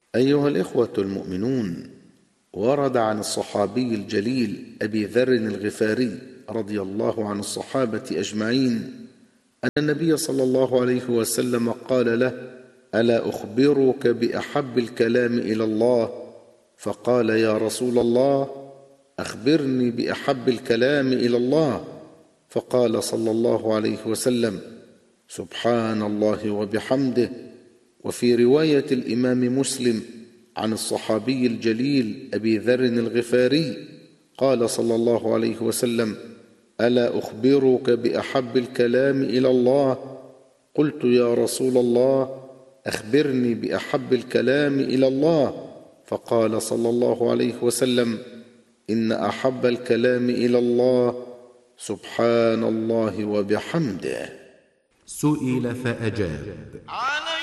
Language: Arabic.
أيها الإخوة المؤمنون، ورد عن الصحابي الجليل أبي ذر الغفاري رضي الله عن الصحابة أجمعين أن النبي صلى الله عليه وسلم قال له: ألا أخبرك بأحب الكلام إلى الله؟ فقال: يا رسول الله، أخبرني بأحب الكلام إلى الله. فقال صلى الله عليه وسلم: سبحان الله وبحمده. وفي رواية الإمام مسلم عن الصحابي الجليل أبي ذر الغفاري قال صلى الله عليه وسلم: ألا أخبرك بأحب الكلام إلى الله؟ قلت: يا رسول الله، أخبرني بأحب الكلام إلى الله. فقال صلى الله عليه وسلم: إن أحب الكلام إلى الله سبحان الله وبحمده. سئل فأجاب: